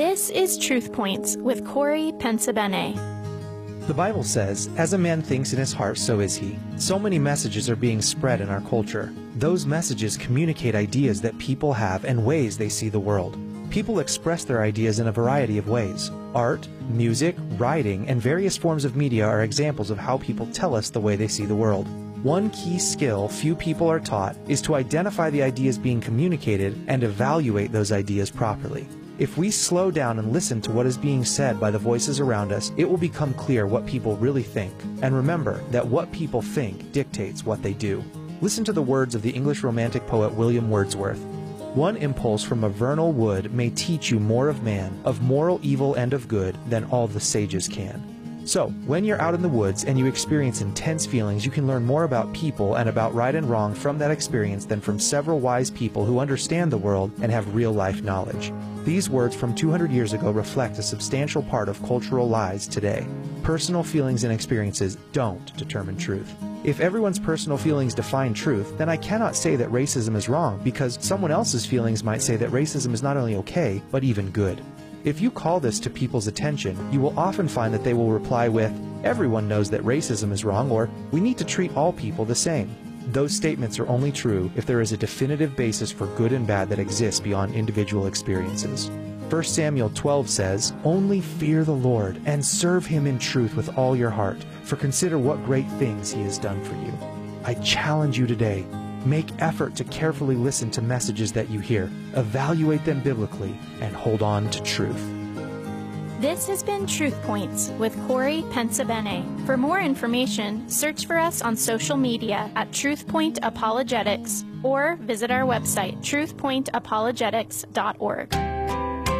This is Truth Points with Corey Pensabene. The Bible says, "As a man thinks in his heart, so is he." So many messages are being spread in our culture. Those messages communicate ideas that people have and ways they see the world. People express their ideas in a variety of ways. Art, music, writing, and various forms of media are examples of how people tell us the way they see the world. One key skill few people are taught is to identify the ideas being communicated and evaluate those ideas properly. If we slow down and listen to what is being said by the voices around us, it will become clear what people really think. And remember that what people think dictates what they do. Listen to the words of the English Romantic poet William Wordsworth. "One impulse from a vernal wood may teach you more of man, of moral evil and of good, than all the sages can." So, when you're out in the woods and you experience intense feelings, you can learn more about people and about right and wrong from that experience than from several wise people who understand the world and have real-life knowledge. These words from 200 years ago reflect a substantial part of cultural lies today. Personal feelings and experiences don't determine truth. If everyone's personal feelings define truth, then I cannot say that racism is wrong, because someone else's feelings might say that racism is not only okay, but even good. If you call this to people's attention, you will often find that they will reply with, "Everyone knows that racism is wrong," or "We need to treat all people the same." Those statements are only true if there is a definitive basis for good and bad that exists beyond individual experiences. 1 Samuel 12 says, "Only fear the Lord and serve Him in truth with all your heart, for consider what great things He has done for you." I challenge you today. Make effort to carefully listen to messages that you hear, evaluate them biblically, and hold on to truth. This has been Truth Points with Corey Pensabene. For more information, search for us on social media at TruthPoint Apologetics or visit our website, truthpointapologetics.org.